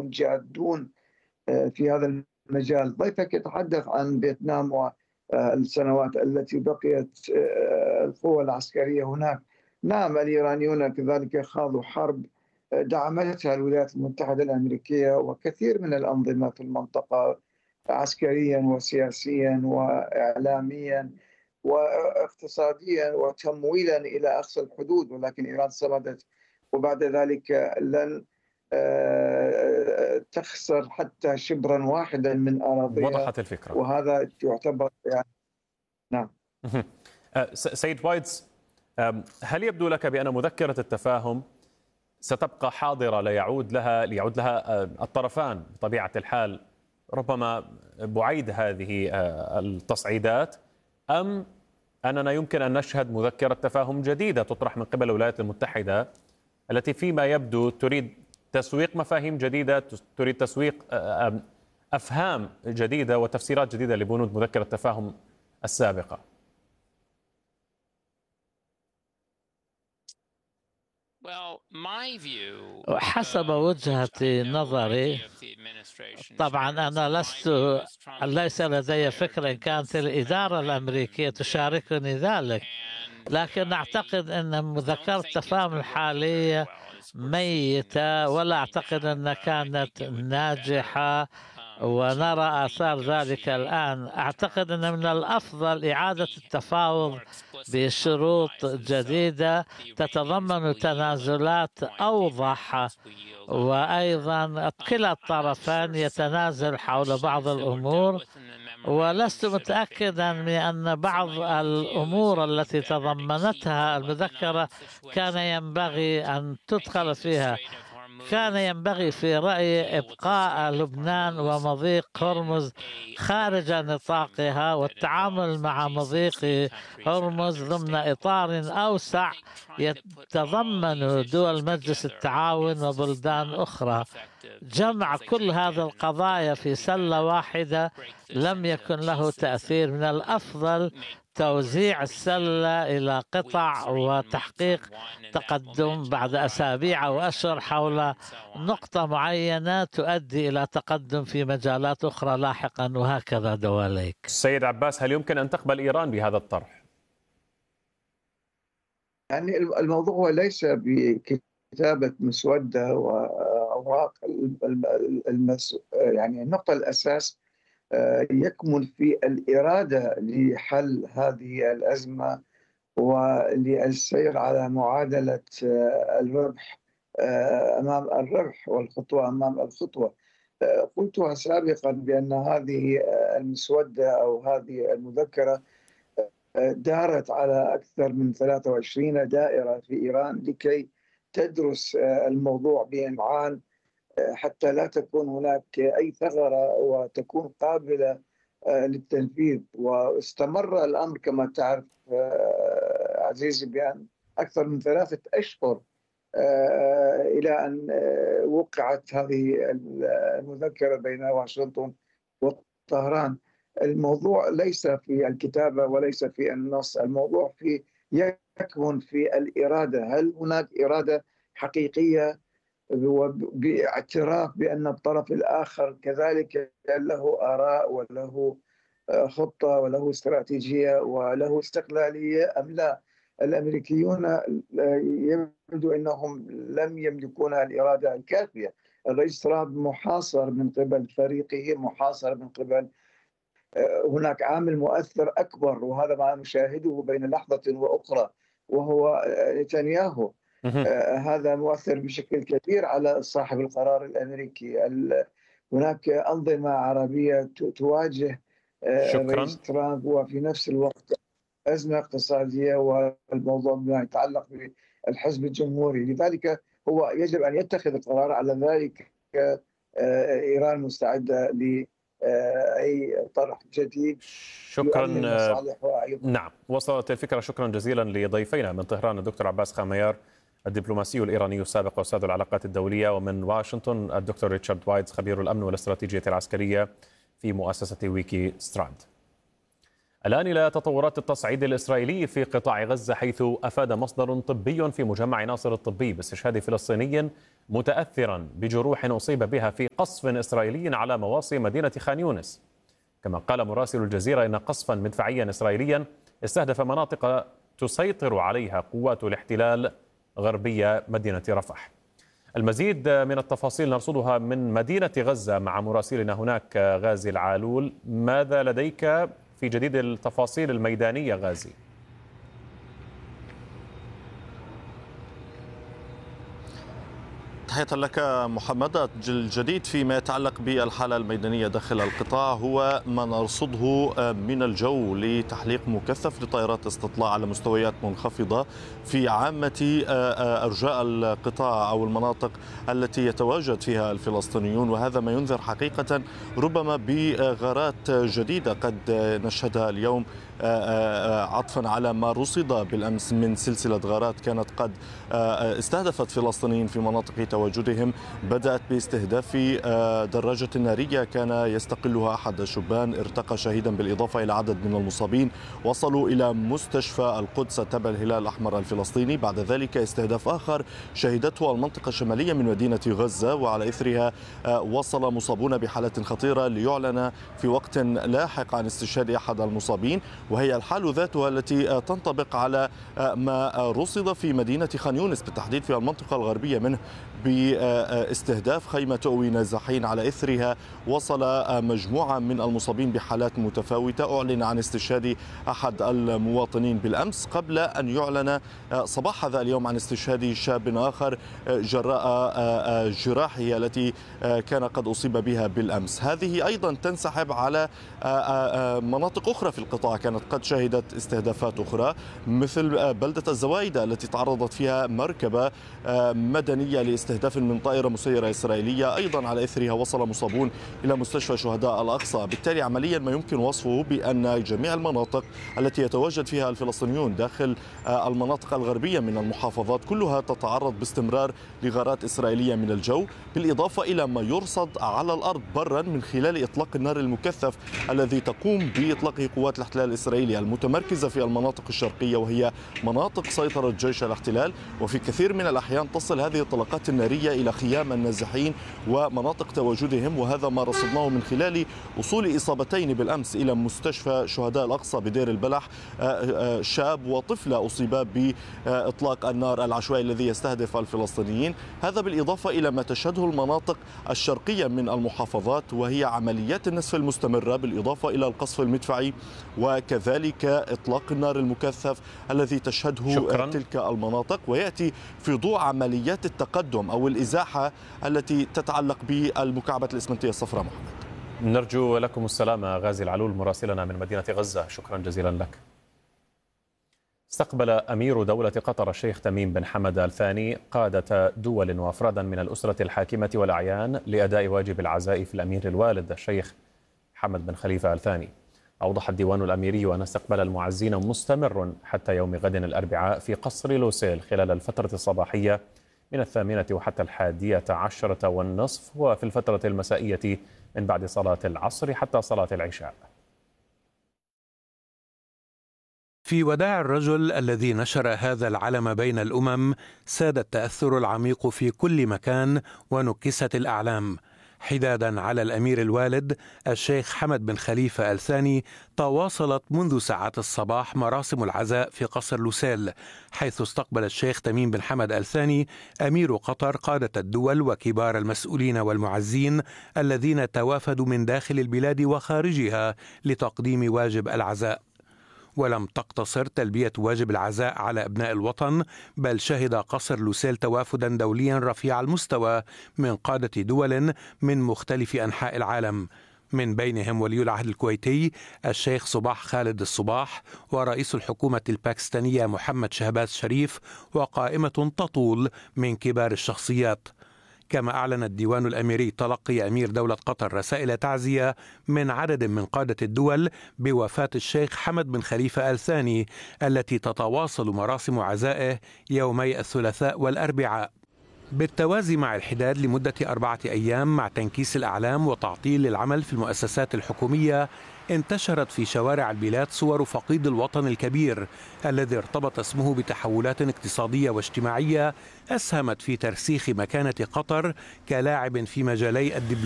جادون في هذا المجال. ضيفك يتحدث عن فيتنام والسنوات التي بقيت القوى العسكرية هناك. نعم، الإيرانيون كذلك خاضوا حرب دعمتها الولايات المتحدة الأمريكية وكثير من الأنظمة في المنطقة عسكريا وسياسيا وإعلاميا واقتصاديا وتمويلا إلى أقصى الحدود، ولكن إيران صمدت وبعد ذلك لن تخسر حتى شبرا واحدا من أراضيها. وضحت الفكرة، وهذا يعتبر يعني نعم. سيد وايتز، هل يبدو لك بأن مذكرة التفاهم ستبقى حاضرة ليعود لها الطرفان بطبيعة الحال ربما بعيد هذه التصعيدات، أم أننا يمكن أن نشهد مذكرة تفاهم جديدة تطرح من قبل الولايات المتحدة التي فيما يبدو تريد تسويق مفاهيم جديدة، تريد تسويق أفهام جديدة وتفسيرات جديدة لبنود مذكرة التفاهم السابقة؟ حسب وجهة نظري، طبعا أنا ليس لدي فكرة إن كانت الإدارة الأمريكية تشاركني ذلك، لكن أعتقد أن مذكرة التفاهم الحالية ميتة، ولا أعتقد أنها كانت ناجحة ونرى آثار ذلك الآن. أعتقد أن من الأفضل إعادة التفاوض بشروط جديدة تتضمن تنازلات أوضح، وأيضا كلا الطرفان يتنازل حول بعض الأمور، ولست متأكدا من أن بعض الأمور التي تضمنتها المذكرة كان ينبغي أن تدخل فيها. كان ينبغي في رأيي إبقاء لبنان ومضيق هرمز خارج نطاقها، والتعامل مع مضيق هرمز ضمن إطار أوسع يتضمن دول مجلس التعاون وبلدان أخرى. جمع كل هذه القضايا في سلة واحدة لم يكن له تأثير. من الأفضل توزيع السلة إلى قطع وتحقيق تقدم بعد أسابيع أو أشهر حول نقطة معينة تؤدي إلى تقدم في مجالات أخرى لاحقا، وهكذا دواليك. سيد عباس، هل يمكن أن تقبل إيران بهذا الطرح؟ يعني الموضوع ليس بكتابة مسودة وأوراق يعني النقطة الأساس يكمن في الإرادة لحل هذه الأزمة وللسير على معادلة الربح أمام الربح والخطوة أمام الخطوة. قلتها سابقا بأن هذه المسودة أو هذه المذكرة دارت على أكثر من 23 دائرة في إيران لكي تدرس الموضوع بإمعان حتى لا تكون هناك أي ثغرة وتكون قابلة للتنفيذ. واستمر الأمر كما تعرف عزيزي بأن أكثر من 3 أشهر إلى أن وقعت هذه المذكرة بين واشنطن وطهران. الموضوع ليس في الكتابة وليس في النص، الموضوع يكمن في الإرادة. هل هناك إرادة حقيقية باعتراف بأن الطرف الآخر كذلك له آراء وله خطة وله استراتيجية وله استقلالية أم لا؟ الأمريكيون يبدو أنهم لم يملكون الإرادة الكافية. الرئيس ترامب محاصر من قبل فريقه، محاصر من قبل هناك عامل مؤثر أكبر، وهذا ما نشاهده بين لحظة وأخرى، وهو نتنياهو. هذا مؤثر بشكل كبير على صاحب القرار الأمريكي. هناك أنظمة عربية تواجه الرئيس ترامب، وفي نفس الوقت أزمة اقتصادية والموضوع ما يتعلق بالحزب الجمهوري. لذلك هو يجب أن يتخذ القرار على ذلك. إيران مستعدة أي طرح جديد. شكرا. نعم، وصلت الفكرة. شكرا جزيلا لضيفينا من طهران الدكتور عباس خاميار الدبلوماسي الإيراني السابق وأستاذ العلاقات الدولية، ومن واشنطن الدكتور ريتشارد وايتز خبير الأمن والاستراتيجية العسكرية في مؤسسة ويكي ستراند. الآن إلى تطورات التصعيد الإسرائيلي في قطاع غزة، حيث أفاد مصدر طبي في مجمع ناصر الطبي باستشهاد فلسطيني متأثرا بجروح أصيب بها في قصف إسرائيلي على مواصي مدينة خان يونس. كما قال مراسل الجزيرة إن قصفا مدفعيا إسرائيليا استهدف مناطق تسيطر عليها قوات الاحتلال غربية مدينة رفح. المزيد من التفاصيل نرصدها من مدينة غزة مع مراسلنا هناك غازي العالول. ماذا لديك في جديد التفاصيل الميدانية غازي؟ تحية لك محمد. الجديد فيما يتعلق بالحالة الميدانية داخل القطاع هو ما نرصده من الجو لتحليق مكثف لطائرات استطلاع على مستويات منخفضة في عامة أرجاء القطاع أو المناطق التي يتواجد فيها الفلسطينيون، وهذا ما ينذر حقيقة ربما بغارات جديدة قد نشهدها اليوم عطفا على ما رصد بالأمس من سلسلة غارات كانت قد استهدفت فلسطينيين في مناطق تواجدهم. بدأت باستهداف دراجة نارية كان يستقلها أحد الشبان، ارتقى شهيدا بالإضافة إلى عدد من المصابين. وصلوا إلى مستشفى القدس تبع الهلال الأحمر الفلسطيني. بعد ذلك استهداف آخر شهدته المنطقة الشمالية من مدينة غزة، وعلى إثرها وصل مصابون بحالة خطيرة ليعلن في وقت لاحق عن استشهاد أحد المصابين. وهي الحال ذاتها التي تنطبق على ما رصد في مدينة خان يونس بالتحديد في المنطقة الغربية منه باستهداف خيمة تؤوي نازحين. على إثرها وصل مجموعة من المصابين بحالات متفاوتة. أعلن عن استشهاد أحد المواطنين بالأمس قبل أن يعلن صباح هذا اليوم عن استشهاد شاب آخر جراء جراحه التي كان قد أصيب بها بالأمس. هذه أيضا تنسحب على مناطق أخرى في القطاع كانت قد شهدت استهدافات أخرى، مثل بلدة الزوايدة التي تعرضت فيها مركبة مدنية لاستهداف من طائرة مسيرة إسرائيلية. أيضا على إثرها وصل مصابون إلى مستشفى شهداء الأقصى. بالتالي عمليا ما يمكن وصفه بأن جميع المناطق التي يتواجد فيها الفلسطينيون داخل المناطق الغربية من المحافظات كلها تتعرض باستمرار لغارات إسرائيلية من الجو، بالإضافة إلى ما يرصد على الأرض برا من خلال إطلاق النار المكثف الذي تقوم بإطلاقه قوات الاحتلال الإسرائيلي المتمركزة في المناطق الشرقية، وهي مناطق سيطرة جيش الاحتلال. وفي كثير من الأحيان تصل هذه الطلقات النارية إلى خيام النازحين ومناطق تواجدهم، وهذا ما رصدناه من خلال وصول إصابتين بالأمس إلى مستشفى شهداء الأقصى بدير البلح، شاب وطفلة أصيبا بإطلاق النار العشوائي الذي يستهدف الفلسطينيين. هذا بالإضافة إلى ما تشهده المناطق الشرقية من المحافظات، وهي عمليات النسف المستمرة بالإضافة إلى القصف المدفعي وكذلك إطلاق النار المكثف الذي تشهده تلك المناطق، ويأتي في ضوء عمليات التقدم أو الإزاحة التي تتعلق بالمكعبات الإسمنتية الصفراء. محمد، نرجو لكم السلامة غازي العلول مراسلنا من مدينة غزة، شكرا جزيلا لك. استقبل أمير دولة قطر الشيخ تميم بن حمد آل ثاني قادة دول وأفرادا من الأسرة الحاكمة والأعيان لأداء واجب العزاء في الأمير الوالد الشيخ حمد بن خليفة آل ثاني. أوضح الديوان الأميري أن استقبال المعزين مستمر حتى يوم غد الأربعاء في قصر لوسيل خلال الفترة الصباحية من 8 وحتى 11:30، وفي الفترة المسائية من بعد صلاة العصر حتى صلاة العشاء. في وداع الرجل الذي نشر هذا العلم بين الأمم ساد التأثر العميق في كل مكان ونكست الأعلام. حدادا على الأمير الوالد الشيخ حمد بن خليفة آل ثاني تواصلت منذ ساعات الصباح مراسم العزاء في قصر لوسيل، حيث استقبل الشيخ تميم بن حمد آل ثاني أمير قطر قادة الدول وكبار المسؤولين والمعزين الذين توافدوا من داخل البلاد وخارجها لتقديم واجب العزاء. ولم تقتصر تلبية واجب العزاء على أبناء الوطن، بل شهد قصر لوسيل توافدا دوليا رفيع المستوى من قادة دول من مختلف أنحاء العالم، من بينهم ولي العهد الكويتي الشيخ صباح خالد الصباح، ورئيس الحكومة الباكستانية محمد شهباز شريف، وقائمة تطول من كبار الشخصيات. كما أعلن الديوان الأميري تلقي أمير دولة قطر رسائل تعزية من عدد من قادة الدول بوفاة الشيخ حمد بن خليفة آل ثاني، التي تتواصل مراسم عزائه يومي الثلاثاء والأربعاء. بالتوازي مع الحداد لمدة 4 أيام مع تنكيس الأعلام وتعطيل العمل في المؤسسات الحكومية، انتشرت في شوارع البلاد صور فقيد الوطن الكبير الذي ارتبط اسمه بتحولات اقتصادية واجتماعية أسهمت في ترسيخ مكانة قطر كلاعب في مجالي الدبلوماسية